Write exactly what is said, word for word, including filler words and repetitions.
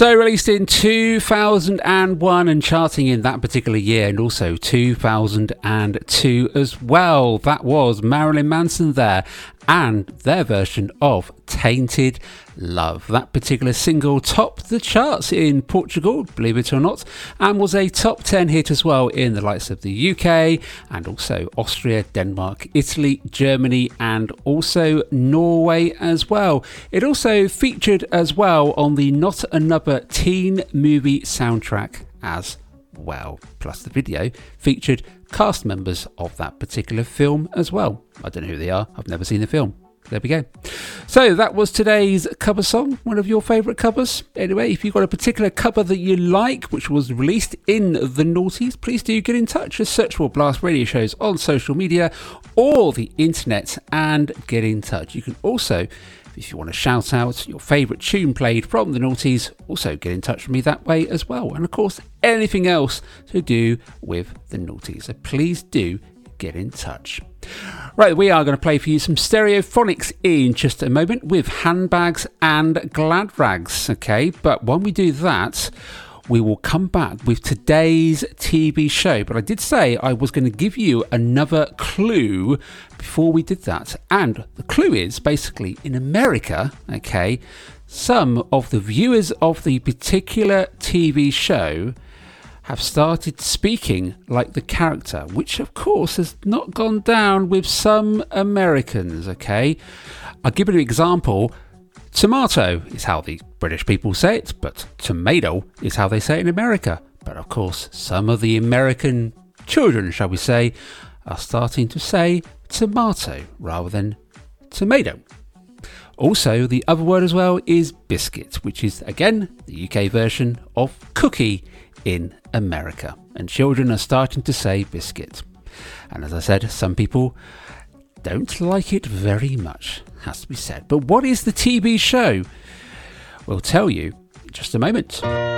So released in two thousand one and charting in that particular year, and also two thousand two as well. That was Marilyn Manson there, and their version of Tainted Love. That particular single topped the charts in Portugal, believe it or not, and was a top ten hit as well in the likes of the U K and also Austria, Denmark, Italy, Germany, and also Norway as well. It also featured as well on the Not Another Teen movie soundtrack as well. Plus the video featured cast members of that particular film as well. I don't know who they are, I've never seen the film. There we go. So that was today's cover song, one of your favourite covers. Anyway, if you've got a particular cover that you like, which was released in the noughties, please do get in touch. Just search for Blast Radio Shows on social media or the internet and get in touch. You can also, if you want to shout out your favourite tune played from the noughties, also get in touch with me that way as well. And of course, anything else to do with the noughties. So please do get in touch. Right, we are going to play for you some Stereophonics in just a moment with Handbags and Glad Rags, okay? But when we do that, we will come back with today's T V show. But I did say I was going to give you another clue before we did that. And the clue is basically in America, okay, some of the viewers of the particular T V show have started speaking like the character, which of course has not gone down with some Americans, okay? I'll give you an example. Tomato is how the British people say it, but tomato is how they say it in America. But of course, some of the American children, shall we say, are starting to say tomato rather than tomato. Also, the other word as well is biscuit, which is, again, the U K version of cookie in America. And children are starting to say biscuit. And as I said, some people don't like it very much, has to be said. But what is the T V show? We'll tell you in just a moment.